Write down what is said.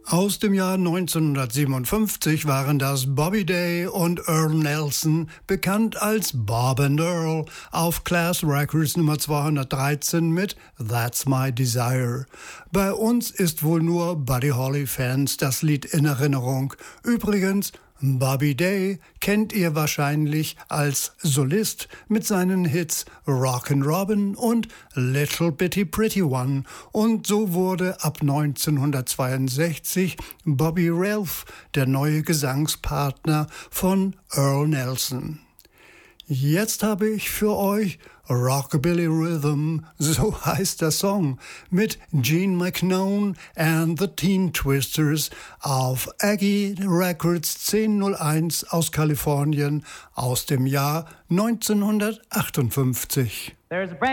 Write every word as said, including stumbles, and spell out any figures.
Aus dem Jahr neunzehnhundertsiebenundfünfzig waren das Bobby Day und Earl Nelson, bekannt als Bob and Earl, auf Class Records Nummer zweihundertdreizehn mit That's My Desire. Bei uns ist wohl nur Buddy Holly-Fans das Lied in Erinnerung. Übrigens, Bobby Day kennt ihr wahrscheinlich als Solist mit seinen Hits Rockin' Robin und Little Bitty Pretty One. Und so wurde ab neunzehnhundertzweiundsechzig Bobby Ralph der neue Gesangspartner von Earl Nelson. Jetzt habe ich für euch Rockabilly Rhythm, so heißt der Song, mit Gene McKnone and the Teen Twisters auf Aggie Records zehn null eins aus Kalifornien aus dem Jahr neunzehnhundertachtundfünfzig. There's a